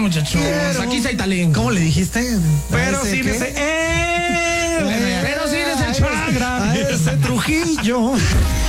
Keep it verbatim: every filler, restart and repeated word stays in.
muchachos. Quiero. Aquí sí hay talento. ¿Cómo le dijiste? Pero ¿A ese sí, qué? ese, ¡eh! Pero sí eres el chagra. A ese Trujillo.